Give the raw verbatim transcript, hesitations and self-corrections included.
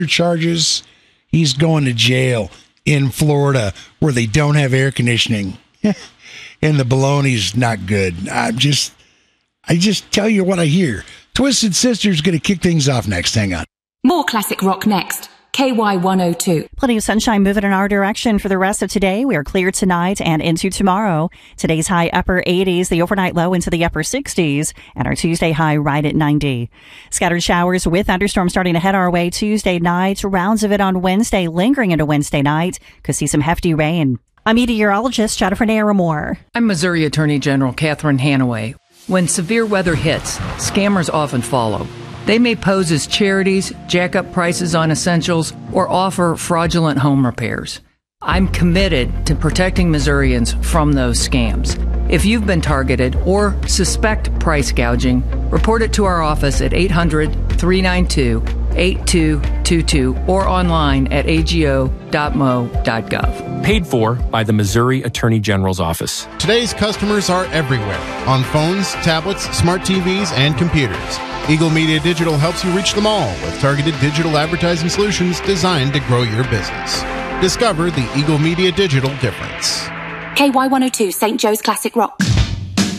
charges, he's going to jail in Florida where they don't have air conditioning. And the bologna's not good. I'm just, I just tell you what I hear. Twisted Sister's going to kick things off next. Hang on. More classic rock next. K Y one oh two. Plenty of sunshine moving in our direction for the rest of today. We are clear tonight and into tomorrow. Today's high upper eighties, the overnight low into the upper sixties, and our Tuesday high right at ninety. Scattered showers with thunderstorms starting to head our way Tuesday night. Rounds of it on Wednesday, lingering into Wednesday night. Could see some hefty rain. I'm meteorologist Jennifer Naramore. I'm Missouri Attorney General Catherine Hanaway. When severe weather hits, scammers often follow. They may pose as charities, jack up prices on essentials, or offer fraudulent home repairs. I'm committed to protecting Missourians from those scams. If you've been targeted or suspect price gouging, report it to our office at eight hundred, three nine two, eight two two two or online at a g o dot m o dot gov. Paid for by the Missouri Attorney General's Office. Today's customers are everywhere, on phones, tablets, smart T Vs, and computers. Eagle Media Digital helps you reach them all with targeted digital advertising solutions designed to grow your business. Discover the Eagle Media Digital difference. K Y one oh two, Saint Joe's Classic Rock.